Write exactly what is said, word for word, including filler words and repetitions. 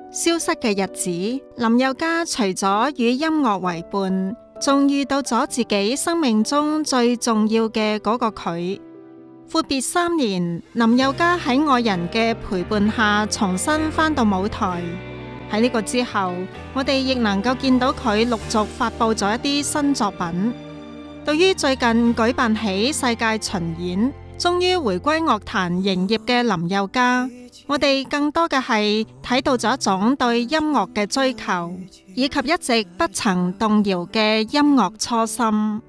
消失嘅日子，林宥嘉除咗與音樂為伴，仲遇到咗自己生命中最重要嘅嗰個佢。闊別三年，林宥嘉喺愛人嘅陪伴下重新返到舞台。喺呢個之後，我哋亦能夠見到佢陸續發佈咗一啲新作品。對於最近舉辦起世界巡演，終於回歸樂壇營業嘅林宥嘉，我哋更多嘅係睇到咗一種對音樂嘅追求，以及一直不曾動搖嘅音樂初心。